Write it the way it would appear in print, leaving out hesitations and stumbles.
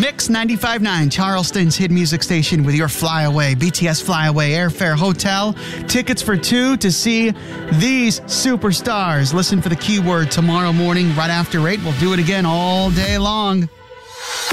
Kicks 95.9, Charleston's hit music station with your Flyaway, BTS Flyaway, airfare, hotel, tickets for two to see these superstars. Listen for the keyword tomorrow morning right after 8. We'll do it again all day long.